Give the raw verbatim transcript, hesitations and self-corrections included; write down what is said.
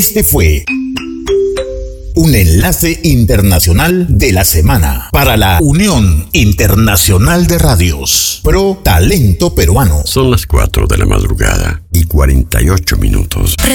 Este fue un enlace internacional de la semana para la Unión Internacional de Radios Pro Talento Peruano. Son las cuatro de la madrugada y cuarenta y ocho minutos.